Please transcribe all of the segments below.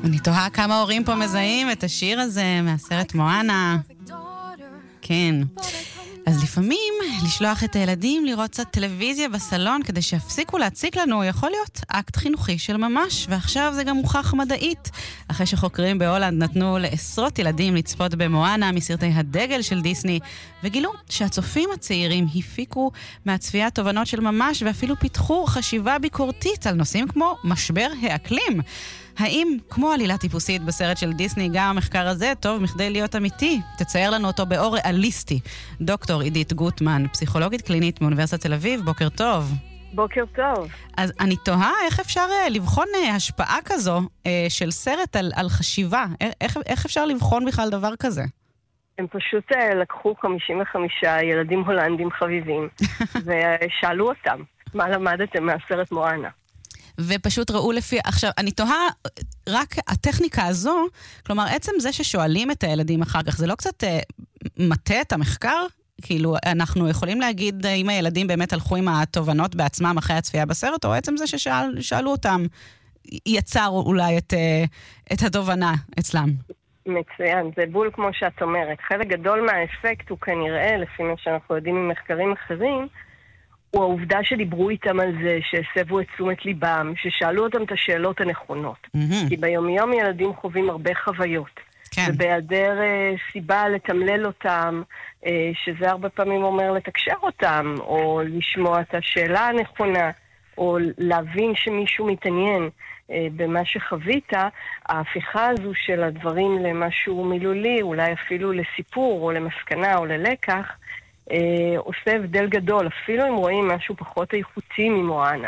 אני תוהה כמה הורים פה מזהים את השיר הזה מהסרט מואנה. כן. אז לפעמים לשלוח את הילדים לראות קצת טלוויזיה בסלון כדי שיפסיקו להציק לנו יכול להיות אקט חינוכי של ממש, ועכשיו זה גם מוכח מדעית. אחרי שחוקרים בהולנד נתנו לעשרות ילדים לצפות במואנה מסרטי הדגל של דיסני, וגילו שהצופים הצעירים הפיקו מהצפייה תובנות של ממש ואפילו פיתחו חשיבה ביקורתית על נושאים כמו משבר האקלים. האם, כמו עלילה טיפוסית בסרט של דיסני, גם המחקר הזה טוב מכדי להיות אמיתי? תצייר לנו אותו באור ריאליסטי. דוקטור עידית גוטמן, פסיכולוגית קלינית מאוניברסיטת תל אביב, בוקר טוב. בוקר טוב. אז אני תוהה איך אפשר לבחון השפעה כזו של סרט על חשיבה. איך אפשר לבחון בכלל דבר כזה? הם פשוט לקחו 55 ילדים הולנדים חביבים, ושאלו אותם, מה למדתם מהסרט מואנה? ופשוט ראו לפי... עכשיו, אני תוהה, רק הטכניקה הזו, כלומר, עצם זה ששואלים את הילדים אחר כך, זה לא קצת מטה את המחקר? כאילו, אנחנו יכולים להגיד אם הילדים באמת הלכו עם התובנות בעצמם אחרי הצפייה בסרט, או עצם זה ששאלו אותם, יצר אולי את התובנה אצלם? מצוין, זה בול כמו שאת אומרת. חלק גדול מהאפקט הוא כנראה, לפי מה שאנחנו יודעים ממחקרים אחרים, הוא העובדה שדיברו איתם על זה, שהסבו את תשומת ליבם, ששאלו אותם את השאלות הנכונות. כי ביומיום ילדים חווים הרבה חוויות. כן. ובהיעדר סיבה לתמלל אותם, שזה הרבה פעמים אומר לתקשר אותם, או לשמוע את השאלה הנכונה, או להבין שמישהו מתעניין במה שחווית, ההפיכה הזו של הדברים למשהו מילולי, אולי אפילו לסיפור, או למסקנה, או ללקח, עושה הבדל גדול, אפילו אם רואים משהו פחות איכותי ממואנה.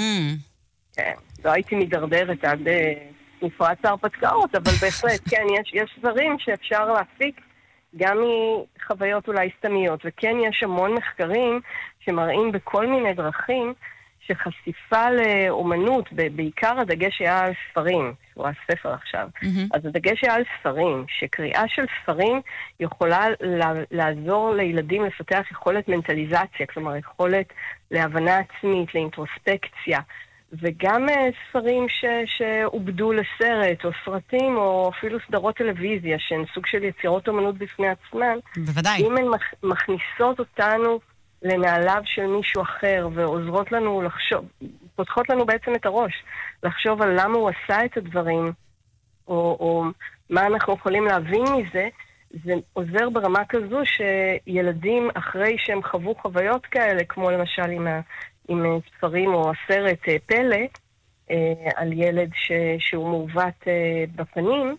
כן, לא הייתי מדרדרת עד מפרץ ההרפתקאות, אבל בהחלט, כן, יש דברים שאפשר להפיק גם מחוויות אולי סתמיות, וכן יש המון מחקרים שמראים בכל מיני דרכים שחשיפה לאומנות, בעיקר הדגש היה על ספרים, שהוא הספר עכשיו, אז הדגש היה על ספרים, שקריאה של ספרים יכולה לעזור לילדים לפתח יכולת מנטליזציה, כלומר יכולת להבנה עצמית, לאינטרוספקציה, וגם ספרים שעובדו לסרט, או סרטים, או אפילו סדרות טלוויזיה, שהן סוג של יצירות אומנות בפני עצמן, בוודאי. אם הן מכניסות אותנו לנעליו של מישהו אחר, ועוזרות לנו לחשוב, פותחות לנו בעצם את הראש, לחשוב על למה הוא עשה את הדברים, או מה אנחנו יכולים להבין מזה, זה עוזר ברמה כזו שילדים אחרי שהם חוו חוויות כאלה, כמו למשל עם ספרים או הסרט פלא, על ילד שהוא מעוות בפנים,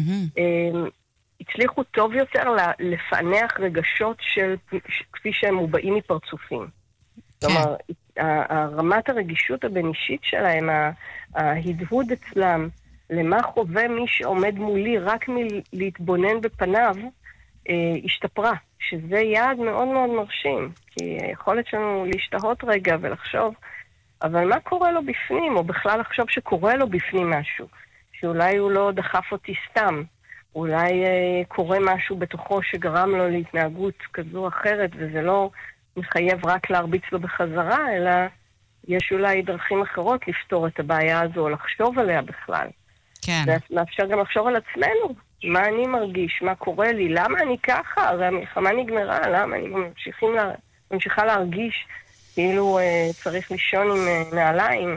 הצליחו טוב יותר לפענח רגשות כפי שהם מובעים מפרצופים. כלומר, רמת הרגישות הבין-אישית שלהם, ההדהוד אצלם, למה חווה מי שעומד מולי רק מלהתבונן בפניו, השתפרה, שזה יעד מאוד מאוד מרשים, כי היכולת שלנו להשתהות רגע ולחשוב, אבל מה קורה לו בפנים, או בכלל לחשוב שקורה לו בפנים משהו, שאולי הוא לא דחף אותי סתם, אולי קורה משהו בתוכו שגרם לו להתנהגות כזו או אחרת, וזה לא מחייב רק להרביץ לו בחזרה, אלא יש אולי דרכים אחרות לפתור את הבעיה הזו, או לחשוב עליה בכלל. כן. ומאפשר גם לחשוב על עצמנו, מה אני מרגיש, מה קורה לי, למה אני ככה, הרי המלחמה נגמרה, למה אני ממשיכה להרגיש כאילו צריך לישון עם נעליים.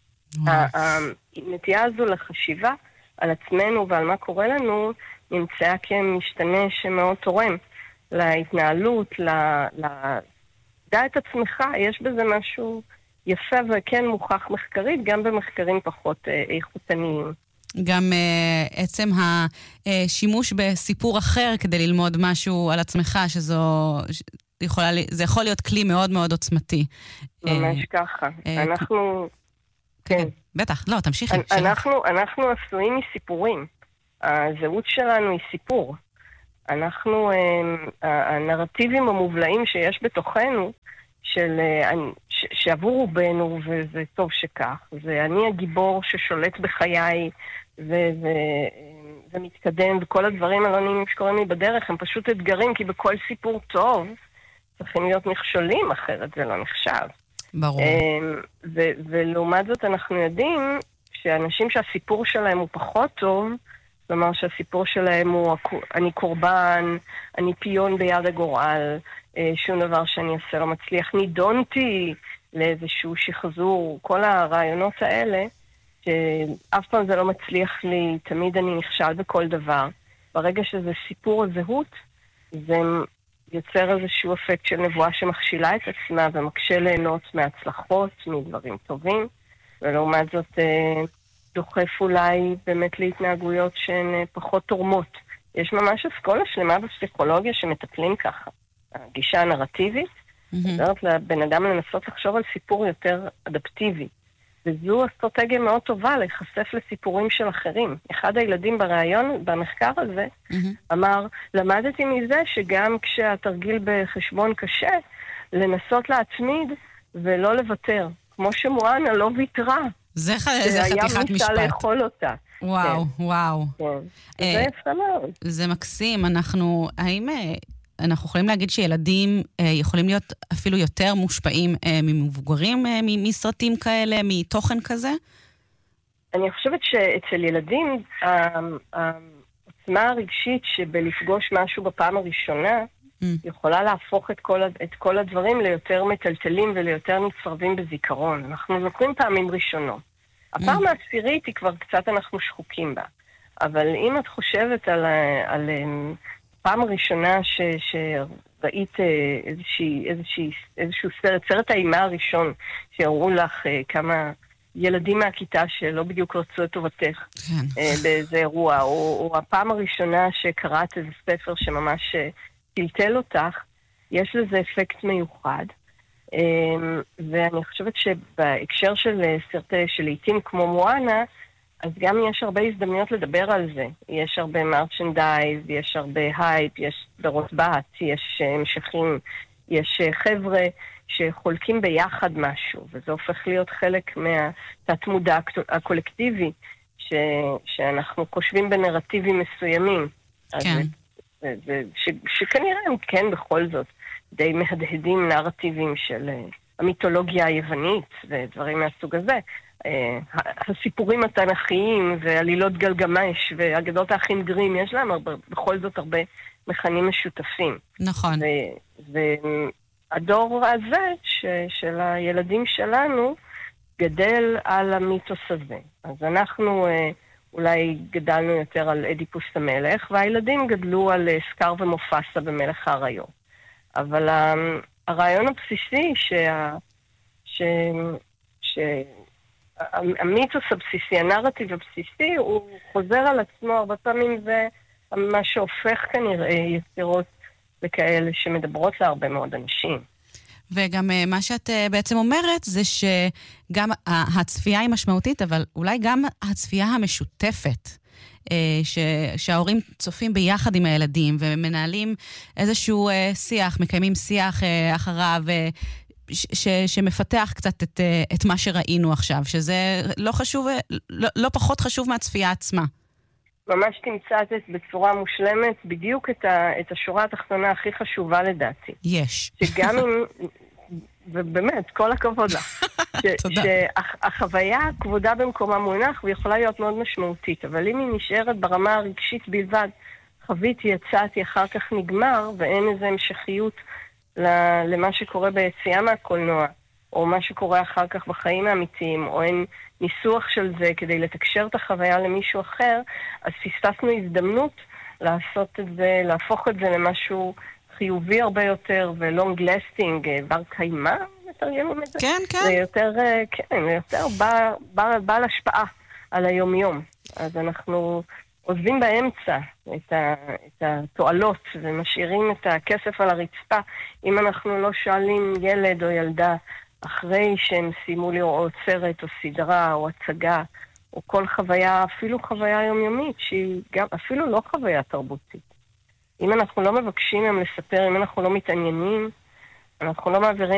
הנטייה הזו לחשיבה על עצמנו ועל מה קורה לנו, נמצאה כמשתנה שמאוד תורם להתנהלות, לדע את עצמך, יש בזה משהו יפה וכן מוכח מחקרית, גם במחקרים פחות איכותניים. גם עצם השימוש בסיפור אחר כדי ללמוד משהו על עצמך, זה יכול להיות כלי מאוד מאוד עוצמתי. ממש ככה. אנחנו... כן, בטח. לא, תמשיכי. אנחנו עשויים מסיפורים. הזהות שלנו היא סיפור. הנרטיבים המובלעים שיש בתוכנו, שעבור רובנו, וזה טוב שכך, זה אני הגיבור ששולט בחיי, ומתקדם, וכל הדברים הלא שקורים לי בדרך, הם פשוט אתגרים, כי בכל סיפור טוב צריכים להיות מכשולים, אחרת זה לא נחשב. ברור. ולעומת זאת אנחנו יודעים שאנשים שהסיפור שלהם הוא פחות טוב, כלומר שהסיפור שלהם הוא אני קורבן, אני פיון ביד הגורל, שום דבר שאני אעשה לא מצליח, נידונתי לאיזשהו שחזור, כל הרעיונות האלה, שאף פעם זה לא מצליח לי, תמיד אני נכשל בכל דבר. ברגע שזה סיפור הזהות, זה יוצר איזשהו אפקט של נבואה שמכשילה את עצמה ומקשה ליהנות מהצלחות, מדברים טובים, ולעומת זאת דוחף אולי באמת להתנהגויות שהן פחות תורמות. יש ממש אסכולה שלמה בפסיכולוגיה שמטפלים ככה. הגישה הנרטיבית, עוזרת לבן אדם לנסות לחשוב על סיפור יותר אדפטיבי. וזו אסטרטגיה מאוד טובה להיחשף לסיפורים של אחרים. אחד הילדים בראיון, במחקר הזה, אמר, למדתי מזה שגם כשהתרגיל בחשבון קשה, לנסות להתמיד ולא לוותר. כמו שמואנה לא ויתרה. זה חתיכת משפט. היה מישה לאכול אותה. וואו, וואו. זה יפה מאוד. זה מקסים. האם אנחנו יכולים להגיד שילדים יכולים להיות אפילו יותר מושפעים ממבוגרים, מסרטים כאלה, מתוכן כזה? אני חושבת שאצל ילדים, העוצמה הרגשית שבלפגוש משהו בפעם הראשונה, יכולה להפוך את כל הדברים ליותר מטלטלים וליותר נצרבים בזיכרון. אנחנו זוכרים פעמים ראשונות. הפעם העשירית היא כבר קצת אנחנו שחוקים בה. אבל אם את חושבת על פעם הראשונה שראית איזשהו סרט האימה הראשון, שהראו לך כמה ילדים מהכיתה שלא בדיוק רצו את טובתך באיזה אירוע, או הפעם הראשונה שקראת איזה ספר שממש טלטל אותך, יש לזה אפקט מיוחד. ואני חושבת שבהקשר של סרטי שלעיתים כמו מואנה, אז גם יש הרבה הזדמנויות לדבר על זה. יש הרבה מרצ'נדייז, יש הרבה הייפ, יש סדרות בת, יש המשכים, יש חבר'ה שחולקים ביחד משהו, וזה הופך להיות חלק מהתת-מודע הקולקטיבי, שאנחנו חושבים בנרטיבים מסוימים. כן. שכנראה הם כן בכל זאת די מהדהדים נרטיבים של המיתולוגיה היוונית ודברים מהסוג הזה. הסיפורים התנ"כיים ועלילות גלגמש ואגדות האחים גרים, יש להם בכל זאת הרבה מכנים משותפים. נכון. והדור הזה של הילדים שלנו גדל על המיתוס הזה. אז אנחנו אולי גדלנו יותר על אדיפוס המלך, והילדים גדלו על סקר ומופסה במלך האריות. אבל הרעיון הבסיסי המיתוס הבסיסי, הנרטיב הבסיסי, הוא חוזר על עצמו, הרבה פעמים זה מה שהופך כנראה יצירות לכאלה שמדברות להרבה מאוד אנשים. וגם מה שאת בעצם אומרת זה שגם הצפייה היא משמעותית, אבל אולי גם הצפייה המשותפת, שההורים צופים ביחד עם הילדים ומנהלים איזשהו שיח, מקיימים שיח אחריו, שמפתח קצת את מה שראינו עכשיו, שזה לא פחות חשוב מהצפייה עצמה. ממש תמצאת בצורה מושלמת בדיוק את השורה התחתונה הכי חשובה לדעתי. יש. שגם אם, ובאמת, כל הכבוד לך. תודה. שהחוויה כבודה במקומה מונח ויכולה להיות מאוד משמעותית, אבל אם היא נשארת ברמה הרגשית בלבד, חוויתי, יצאתי, אחר כך נגמר, ואין איזו המשכיות למה שקורה ביציאה מהקולנוע, או מה שקורה אחר כך בחיים האמיתיים, או אין ניסוח של זה כדי לתקשר את החוויה למישהו אחר, אז פספסנו הזדמנות לעשות את זה, להפוך את זה למשהו חיובי הרבה יותר, ולונג לסטינג, בר קיימה, מתרגמים את זה. כן, כן. זה יותר, כן, יותר בעל השפעה על היום-יום. אז אנחנו עוזבים באמצע את התועלות, ומשאירים את הכסף על הרצפה, אם אנחנו לא שואלים ילד או ילדה, אחרי שהם סיימו לראות סרט או סדרה או הצגה, או כל חוויה, אפילו חוויה יומיומית, שהיא גם אפילו לא חוויה תרבותית. אם אנחנו לא מבקשים הם לספר, אם אנחנו לא מתעניינים, אנחנו לא מעבירים